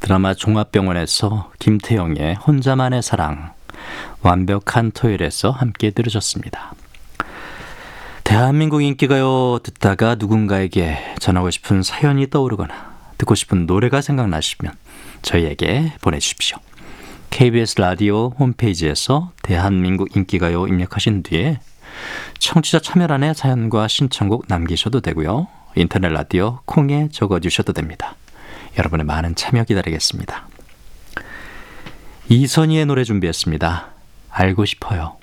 드라마 종합병원에서 김태영의 혼자만의 사랑, 완벽한 토요일에서 함께 들으셨습니다. 대한민국 인기가요 듣다가 누군가에게 전하고 싶은 사연이 떠오르거나 듣고 싶은 노래가 생각나시면 저희에게 보내주십시오. KBS 라디오 홈페이지에서 대한민국 인기가요 입력하신 뒤에 청취자 참여란에 사연과 신청곡 남기셔도 되고요. 인터넷 라디오 콩에 적어주셔도 됩니다. 여러분의 많은 참여 기다리겠습니다. 이선희의 노래 준비했습니다. 알고 싶어요.